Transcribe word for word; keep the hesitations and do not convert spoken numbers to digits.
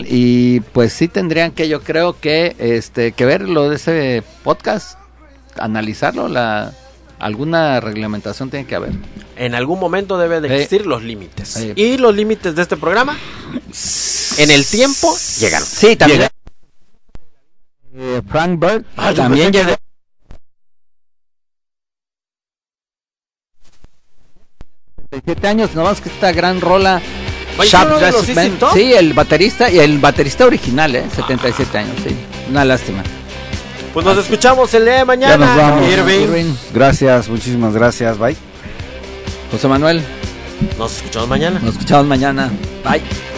y pues sí tendrían que, yo creo que este que ver lo de ese podcast, analizarlo, la alguna reglamentación tiene que haber. En algún momento debe de existir sí. los límites. Sí. Y los límites de este programa en el tiempo llegaron. Sí, también. Llega. Eh, Frank Bird ah, también llegó. setenta y siete años, nomás que esta gran rola. Sharp Dressed Man, sí, el baterista y el baterista original, eh, setenta y siete años, sí. Una lástima. Pues nos escuchamos el día de mañana. Ya nos vamos. Irving. Irving. Gracias, muchísimas gracias. Bye. José Manuel. Nos escuchamos mañana. Nos escuchamos mañana. Bye.